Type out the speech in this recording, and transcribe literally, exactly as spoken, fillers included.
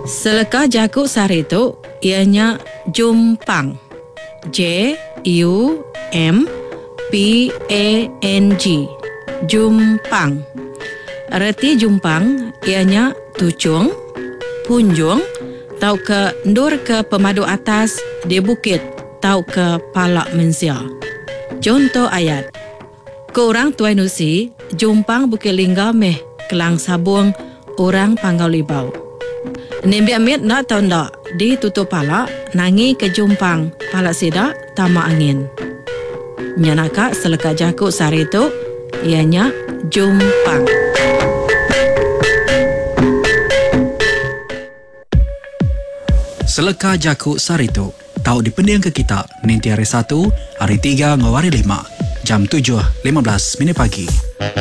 Selekah jakuk sarituk ianya jumpang. J U M P A N G. Jumpang. Erti jumpang ianya tucung, punjung, tau ke ndur ke pemadu atas di bukit, tau ke palak mensia. Contoh ayat. Ke orang Tuai Nusi, jumpang Bukit Lingga meh kelang sabung orang Panggau Libau. Nembi amit nak tahu ndak di tutup palak nangi ke jumpang palak sidak tama angin. Nyanaka seleka jakuk sari tu ianya jumpang. Seleka jakuk sari tu tahu dipending ke kita nanti hari satu, hari tiga, ngawari lima, jam tujuh lima belas minit pagi.